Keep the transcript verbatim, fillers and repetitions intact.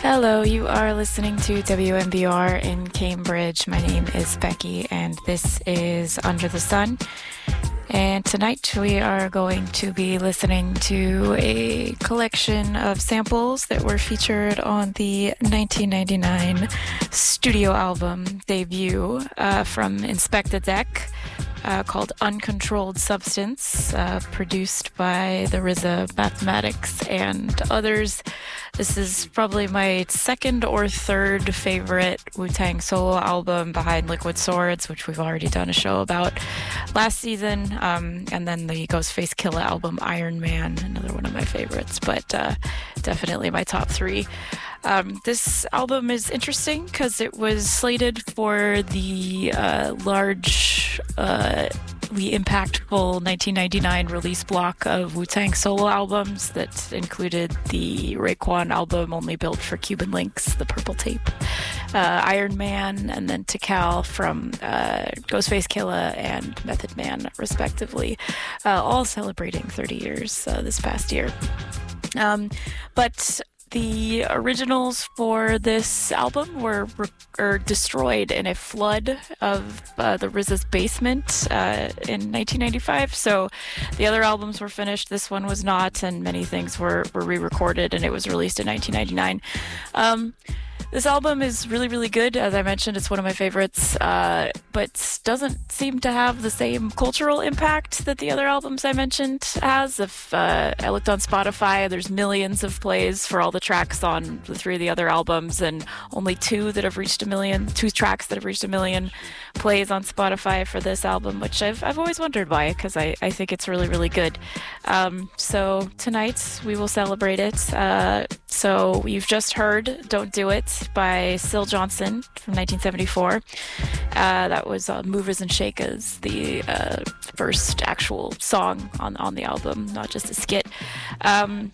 Hello, you are listening to W M B R in Cambridge. My name is Becky, and this is Under the Sun. And tonight we are going to be listening to a collection of samples that were featured on the nineteen ninety-nine studio album debut uh, from Inspectah Deck. Uh, called Uncontrolled Substance, uh, produced by the R Z A Mathematics and others. This is probably my second or third favorite Wu-Tang solo album behind Liquid Swords, which we've already done a show about last season, um, and then the Ghostface Killah album Iron Man, another one of my favorites, but uh, definitely my top three. Um, this album is interesting because it was slated for the uh, large, uh, the impactful nineteen ninety-nine release block of Wu-Tang solo albums that included the Raekwon album Only Built for Cuban Links, the Purple Tape, uh, Iron Man, and then Tikal from uh, Ghostface Killah and Method Man, respectively, uh, all celebrating thirty years uh, this past year. Um, but the originals for this album were, were destroyed in a flood of uh, the R Z A's basement uh, in nineteen ninety-five. So the other albums were finished. This one was not, and many things were, were re-recorded, and it was released in nineteen ninety-nine. Um, This album is really, really good. As I mentioned, it's one of my favorites, uh, but doesn't seem to have the same cultural impact that the other albums I mentioned has. If uh, I looked on Spotify, there's millions of plays for all the tracks on the three of the other albums, and only two that have reached a million, two tracks that have reached a million plays on Spotify for this album, which I've I've always wondered why, because I, I think it's really, really good. Um, so tonight we will celebrate it. Uh, so you've just heard Don't Do It by Syl Johnson from nineteen seventy-four. Uh, that was uh, Movers and Shakers, the uh, first actual song on, on the album, not just a skit. Um,